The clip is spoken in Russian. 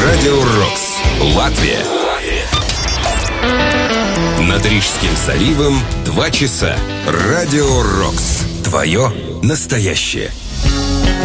Радио Рокс, Латвия. Над Рижским заливом 2 часа. Радио Рокс. Твое настоящее.